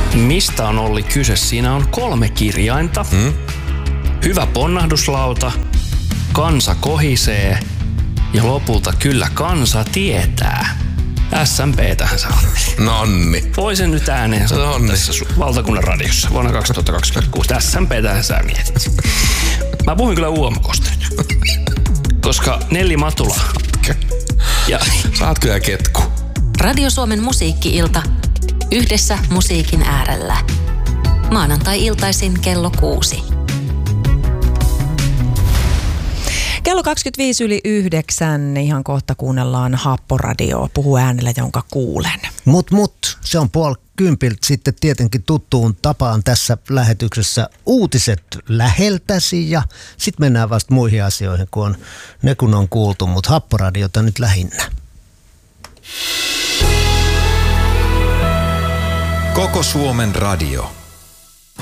Mistä on Olli kyse? Siinä on 3 kirjainta. Hyvä ponnahduslauta. Kansa kohisee. Ja lopulta kyllä kansa tietää. SMP:tähän sä oot. Nonni. Voisin nyt ääneen sanoa tässä valtakunnan radiossa vuonna 2026. SMP:tähän sä mietit. Mä puhuin kyllä UMK:sta nyt. Koska Nelli Matula. Ja sä oot kyllä ketku. Radio Suomen musiikki-ilta. Yhdessä musiikin äärellä. Maanantai-iltaisin kello 6. Kello 25:09, ihan kohta kuunnellaan Happoradioa. Puhu äänellä, jonka kuulen. Se on 9:30 sitten tietenkin tuttuun tapaan tässä lähetyksessä uutiset läheltäsi ja sitten mennään vasta muihin asioihin, kun on kuultu, mutta Happoradiota nyt lähinnä. Koko Suomen radio.